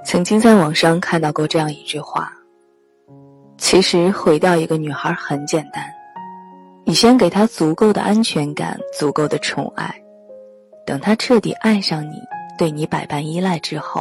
曾经在网上看到过这样一句话，其实毁掉一个女孩很简单，你先给她足够的安全感，足够的宠爱，等她彻底爱上你，对你百般依赖之后，